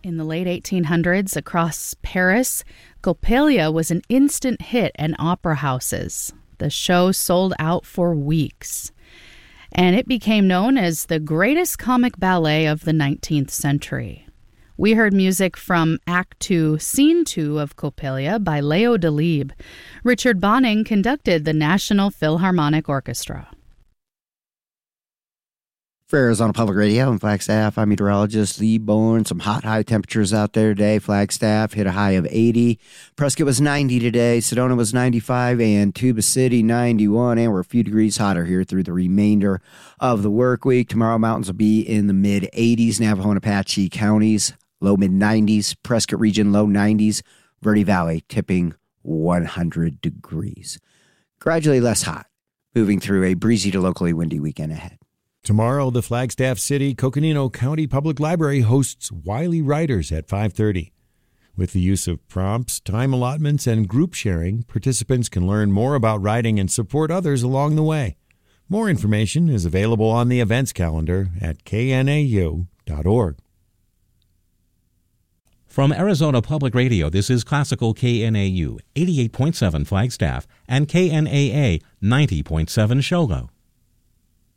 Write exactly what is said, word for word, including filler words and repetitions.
In the late eighteen hundreds, across Paris, Coppelia was an instant hit in opera houses. The show sold out for weeks, and it became known as the greatest comic ballet of the nineteenth century. We heard music from Act Two, Scene Two of Coppelia by Leo Delibes. Richard Bonning conducted the National Philharmonic Orchestra. For Arizona Public Radio and Flagstaff, I'm meteorologist Lee Bourne. Some hot, high temperatures out there today. Flagstaff hit a high of eighty. Prescott was ninety today. Sedona was ninety-five, and Tuba City ninety-one. And we're a few degrees hotter here through the remainder of the work week. Tomorrow, mountains will be in the mid eighties. Navajo and Apache counties, low mid nineties. Prescott region, low nineties. Verde Valley tipping one hundred degrees. Gradually less hot, moving through a breezy to locally windy weekend ahead. Tomorrow, the Flagstaff City Coconino County Public Library hosts Wiley Writers at five thirty. With the use of prompts, time allotments, and group sharing, participants can learn more about writing and support others along the way. More information is available on the events calendar at K N A U dot org. From Arizona Public Radio, this is Classical K N A U, eighty-eight point seven Flagstaff, and K N A A, ninety point seven Shogo.